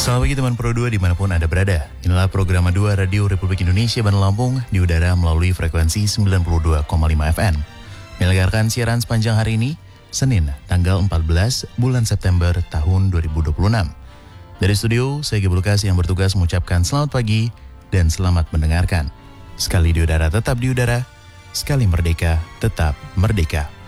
Selamat pagi teman Pro 2 dimanapun Anda berada. Inilah program 2 Radio Republik Indonesia Bandar Lampung di udara melalui frekuensi 92,5 FM. Menyelenggarakan siaran sepanjang hari ini, Senin, tanggal 14 bulan September tahun 2026. Dari studio, saya Gebul Kas yang bertugas mengucapkan selamat pagi dan selamat mendengarkan. Sekali di udara tetap di udara, sekali merdeka tetap merdeka.